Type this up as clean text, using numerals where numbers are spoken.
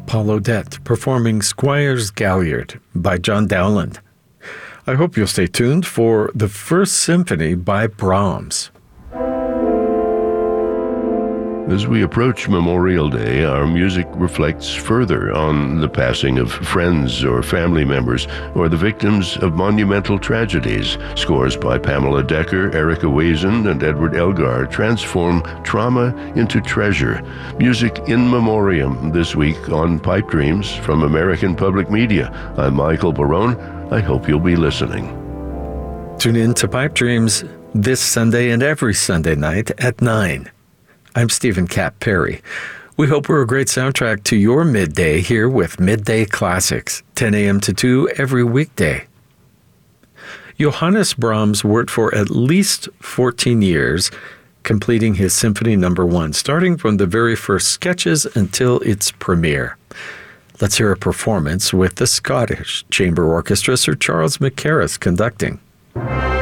Paul Odette performing Squires Galliard by John Dowland. I hope you'll stay tuned for the First Symphony by Brahms. As we approach Memorial Day, our music reflects further on the passing of friends or family members or the victims of monumental tragedies. Scores by Pamela Decker, Erica Wazen, and Edward Elgar transform trauma into treasure. Music in memoriam this week on Pipe Dreams from American Public Media. I'm Michael Barone. I hope you'll be listening. Tune in to Pipe Dreams this Sunday and every Sunday night at 9. I'm Stephen Cap Perry. We hope we're a great soundtrack to your midday here with Midday Classics, 10 a.m. to 2 every weekday. Johannes Brahms worked for at least 14 years, completing his Symphony No. 1, starting from the very first sketches until its premiere. Let's hear a performance with the Scottish Chamber Orchestra, Sir Charles Mackerras conducting.